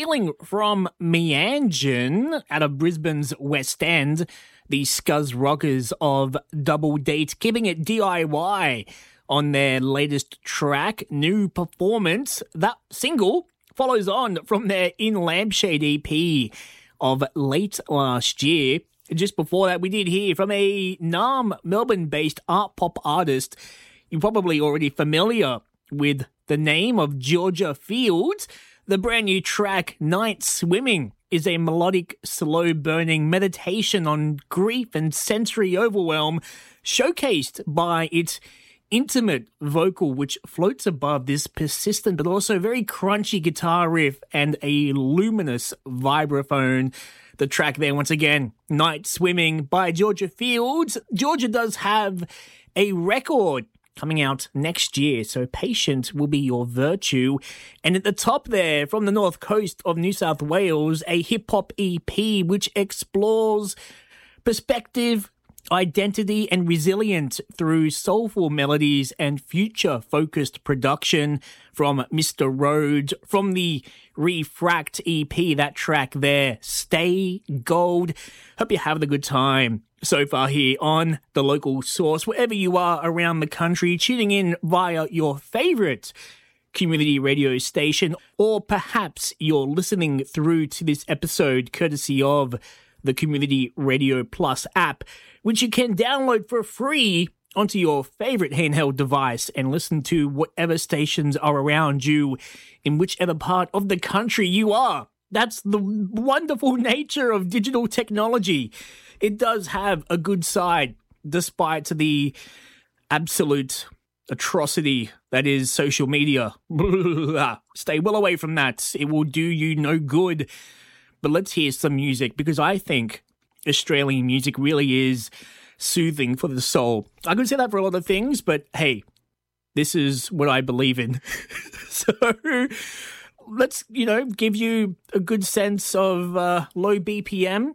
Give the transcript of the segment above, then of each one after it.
hailing from Meanjin out of Brisbane's West End, the Scuzz Rockers of Double Date, keeping it DIY on their latest track, New Performance. That single follows on from their In Lampshade EP of late last year. Just before that, we did hear from a Melbourne-based art pop artist. You're probably already familiar with the name of Georgia Fields. The brand new track, Night Swimming, is a melodic, slow-burning meditation on grief and sensory overwhelm, showcased by its intimate vocal, which floats above this persistent but also very crunchy guitar riff and a luminous vibraphone. The track there, once again, Night Swimming by Georgia Fields. Georgia does have a record coming out next year, so patient will be your virtue. And at the top there, from the north coast of New South Wales, a hip-hop EP which explores perspective, identity, and resilience through soulful melodies and future-focused production from Mr. Road. From the Refract EP, that track there, Stay Gold. Hope you're having a good time so far here on The Local Source, wherever you are around the country, tuning in via your favourite community radio station, or perhaps you're listening through to this episode courtesy of the Community Radio Plus app, which you can download for free onto your favorite handheld device and listen to whatever stations are around you in whichever part of the country you are. That's the wonderful nature of digital technology. It does have a good side, despite the absolute atrocity that is social media. Stay well away from that. It will do you no good. But let's hear some music, because I think Australian music really is soothing for the soul. I could say that for a lot of things, but hey, this is what I believe in. So let's, give you a good sense of low BPM,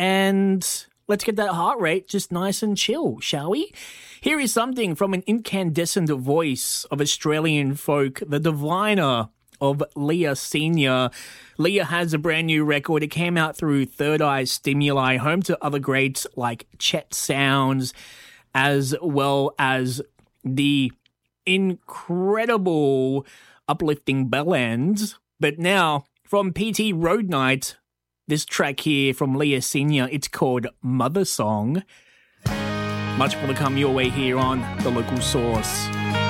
and let's get that heart rate just nice and chill, shall we? Here is something from an incandescent voice of Australian folk, the diviner of Leah Senior. Leah has a brand new record. It came out through Third Eye Stimuli, home to other greats like Chet Sounds, as well as the incredible uplifting Bellends. But now, from PT Road Night, this track here from Leah Senior, it's called Mother Song. Much more to come your way here on The Local Source.